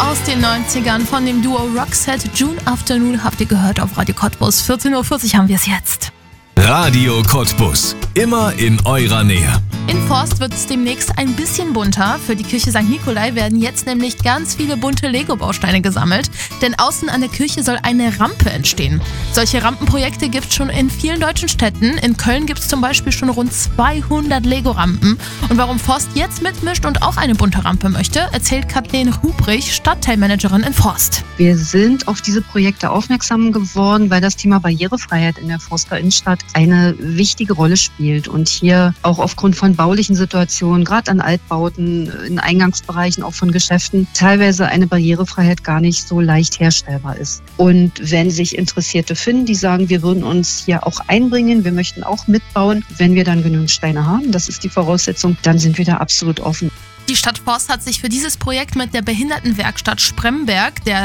aus den 90ern von dem Duo Roxette. June Afternoon habt ihr gehört auf Radio Cottbus. 14.40 Uhr haben wir es jetzt. Radio Cottbus. Immer in eurer Nähe. In Forst wird es demnächst ein bisschen bunter. Für die Kirche St. Nikolai werden jetzt nämlich ganz viele bunte Lego-Bausteine gesammelt. Denn außen an der Kirche soll eine Rampe entstehen. Solche Rampenprojekte gibt es schon in vielen deutschen Städten. In Köln gibt es zum Beispiel schon rund 200 Lego-Rampen. Und warum Forst jetzt mitmischt und auch eine bunte Rampe möchte, erzählt Kathleen Hubrich, Stadtteilmanagerin in Forst. Wir sind auf diese Projekte aufmerksam geworden, weil das Thema Barrierefreiheit in der Forster Innenstadt eine wichtige Rolle spielt. Und hier auch aufgrund von baulichen Situationen, gerade an Altbauten, in Eingangsbereichen auch von Geschäften, teilweise eine Barrierefreiheit gar nicht so leicht herstellbar ist. Und wenn sich Interessierte finden, die sagen, wir würden uns hier auch einbringen, wir möchten auch mitbauen, wenn wir dann genügend Steine haben, das ist die Voraussetzung, dann sind wir da absolut offen. Die Stadt Forst hat sich für dieses Projekt mit der Behindertenwerkstatt Spremberg, der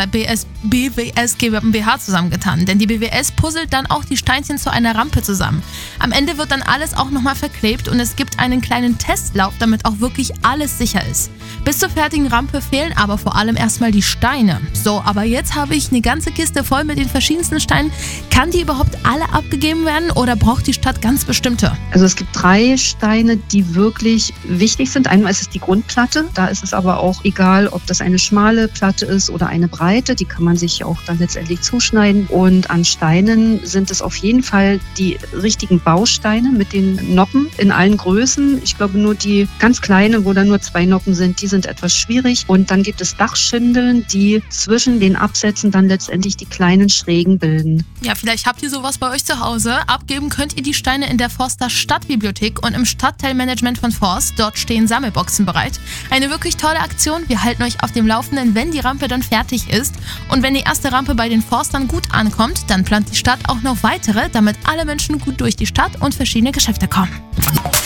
BWS GmbH, zusammengetan. Denn die BWS puzzelt dann auch die Steinchen zu einer Rampe zusammen. Am Ende wird dann alles auch nochmal verklebt und es gibt einen kleinen Testlauf, damit auch wirklich alles sicher ist. Bis zur fertigen Rampe fehlen aber vor allem erstmal die Steine. So, aber jetzt habe ich eine ganze Kiste voll mit den verschiedensten Steinen. Kann die überhaupt alle abgegeben werden oder braucht die Stadt ganz bestimmte? Also es gibt 3 Steine, die wirklich wichtig sind. Einmal ist es die Grundplatte. Da ist es aber auch egal, ob das eine schmale Platte ist oder eine breite. Die kann man sich auch dann letztendlich zuschneiden. Und an Steinen sind es auf jeden Fall die richtigen Bausteine mit den Noppen in allen Größen. Ich glaube nur die ganz kleinen, wo dann nur 2 Noppen sind, die sind etwas schwierig. Und dann gibt es Dachschindeln, die zwischen den Absätzen dann letztendlich die kleinen Schrägen bilden. Ja, vielleicht habt ihr sowas bei euch zu Hause. Abgeben könnt ihr die Steine in der Forster Stadtbibliothek und im Stadtteilmanagement von Forst. Dort stehen Sammelboxen bereit. Eine wirklich tolle Aktion. Wir halten euch auf dem Laufenden, wenn die Rampe dann fertig ist. Und wenn die erste Rampe bei den Forstern gut ankommt, dann plant die Stadt auch noch weitere, damit alle Menschen gut durch die Stadt und verschiedene Geschäfte kommen.